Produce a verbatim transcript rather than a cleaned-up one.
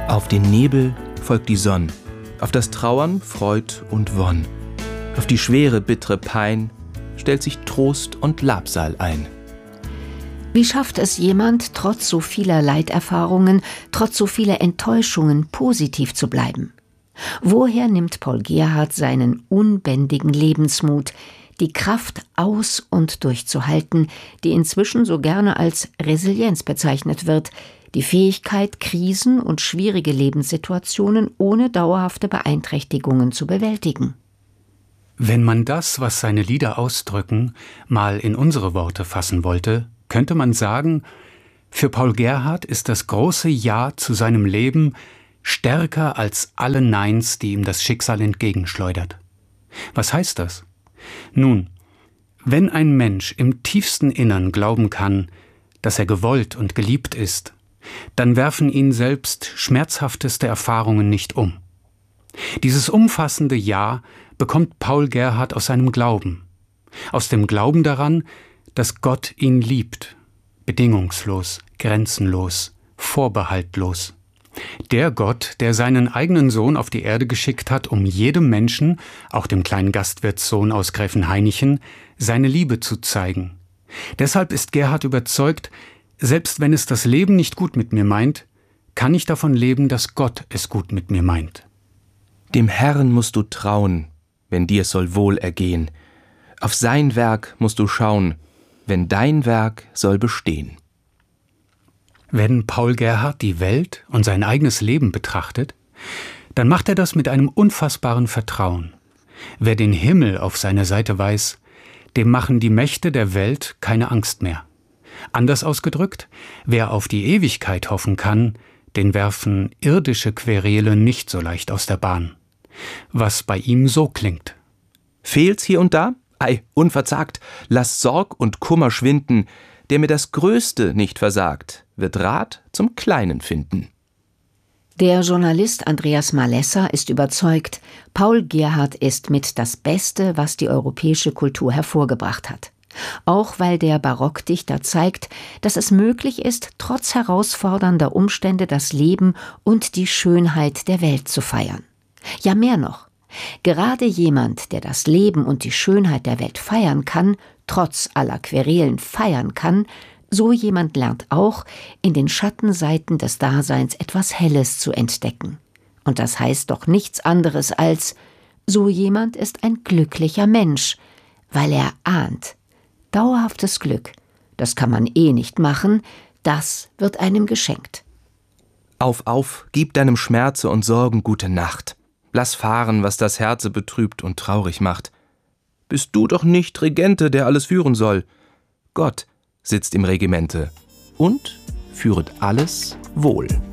Auf den Nebel folgt die Sonn, auf das Trauern Freud und Wonn, auf die schwere, bittere Pein stellt sich Trost und Labsal ein. Wie schafft es jemand, trotz so vieler Leiterfahrungen, trotz so vieler Enttäuschungen positiv zu bleiben? Woher nimmt Paul Gerhardt seinen unbändigen Lebensmut, die Kraft aus- und durchzuhalten, die inzwischen so gerne als Resilienz bezeichnet wird, die Fähigkeit, Krisen und schwierige Lebenssituationen ohne dauerhafte Beeinträchtigungen zu bewältigen? Wenn man das, was seine Lieder ausdrücken, mal in unsere Worte fassen wollte, könnte man sagen, für Paul Gerhardt ist das große Ja zu seinem Leben stärker als alle Neins, die ihm das Schicksal entgegenschleudert. Was heißt das? Nun, wenn ein Mensch im tiefsten Innern glauben kann, dass er gewollt und geliebt ist, dann werfen ihn selbst schmerzhafteste Erfahrungen nicht um. Dieses umfassende Ja bekommt Paul Gerhardt aus seinem Glauben, aus dem Glauben daran, dass Gott ihn liebt, bedingungslos, grenzenlos, vorbehaltlos. Der Gott, der seinen eigenen Sohn auf die Erde geschickt hat, um jedem Menschen, auch dem kleinen Gastwirtssohn aus Gräfenhainichen, seine Liebe zu zeigen. Deshalb ist Gerhardt überzeugt, selbst wenn es das Leben nicht gut mit mir meint, kann ich davon leben, dass Gott es gut mit mir meint. Dem Herrn musst du trauen, wenn dir es soll wohl ergehen. Auf sein Werk musst du schauen, wenn dein Werk soll bestehen. Wenn Paul Gerhardt die Welt und sein eigenes Leben betrachtet, dann macht er das mit einem unfassbaren Vertrauen. Wer den Himmel auf seiner Seite weiß, dem machen die Mächte der Welt keine Angst mehr. Anders ausgedrückt, wer auf die Ewigkeit hoffen kann, den werfen irdische Querele nicht so leicht aus der Bahn. Was bei ihm so klingt. Fehlt's hier und da? Ei, unverzagt, lass Sorg und Kummer schwinden, der mir das Größte nicht versagt, wird Rat zum Kleinen finden. Der Journalist Andreas Malesser ist überzeugt, Paul Gerhardt ist mit das Beste, was die europäische Kultur hervorgebracht hat. Auch weil der Barockdichter zeigt, dass es möglich ist, trotz herausfordernder Umstände das Leben und die Schönheit der Welt zu feiern. Ja, mehr noch. Gerade jemand, der das Leben und die Schönheit der Welt feiern kann, trotz aller Querelen feiern kann, so jemand lernt auch, in den Schattenseiten des Daseins etwas Helles zu entdecken. Und das heißt doch nichts anderes als, so jemand ist ein glücklicher Mensch, weil er ahnt, dauerhaftes Glück, das kann man eh nicht machen, das wird einem geschenkt. Auf, auf, gib deinem Schmerze und Sorgen gute Nacht. Lass fahren, was das Herze betrübt und traurig macht. Bist du doch nicht Regente, der alles führen soll. Gott sitzt im Regimente und führet alles wohl.